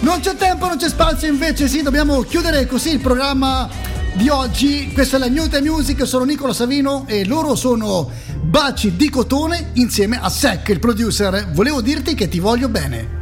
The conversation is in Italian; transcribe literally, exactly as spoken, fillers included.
Non c'è tempo, non c'è spazio, invece sì, dobbiamo chiudere così il programma di oggi. Questa è la New Time Music, sono Nicola Savino e loro sono Baci di Cotone insieme a Sec, il producer. Volevo dirti che ti voglio bene.